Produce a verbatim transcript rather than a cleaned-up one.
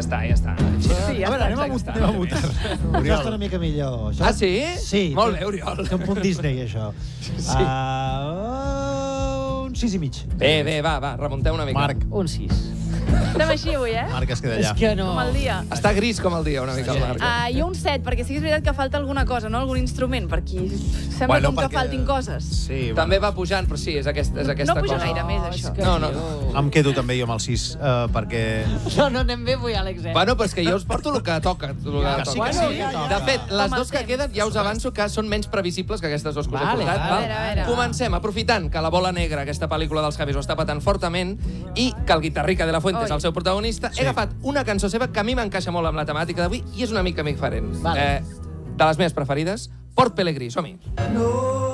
està, ja està. Sí, ja A veure, anem a està. votar. Anem a votar. Això està una mica millor. Això... Ah, sí? Sí. Molt bé, Oriol. Té un punt Disney, això. Sí. Uh, un sis i mig. Bé, bé, va, va, remuntem una mica. Marc. Un sis. Estem així avui, eh? Marc es queda allà. És que no. Com el dia. Està gris com el dia, una mica, el Marc. Uh, jo un set, perquè sí que és veritat que falta alguna cosa, no? Algun instrument, per aquí sembla Bueno, com que perquè- faltin coses. Sí, També va pujant, però sí, és, aquest, és aquesta No puja cosa. gaire més, això. No, no. Em quedo també jo amb el sis, uh, perquè... No, no anem bé avui, Àlex, eh? Bueno, però és que jo us porto el que toca. El que Que sí, toca. que sí, que toca. De fet, les Com el dues que temps. queden ja us avanço que són menys previsibles que aquestes dues que us he Vale, portat. vale. val? A veure, a veure. Comencem, aprofitant que La Bola Negra, aquesta pel·lícula dels Javis, ho està patant fortament, i que el Guitarrica de la Fuente Oi. és el seu protagonista, he agafat una cançó seva que a mi m'encaixa molt amb la temàtica d'avui i és una mica diferent. Vale. Eh, de les meves preferides, Port Pelegrí, som-hi.